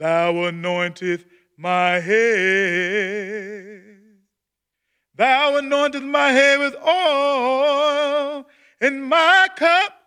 Thou anointest my head. Thou anointest my head with oil, and my cup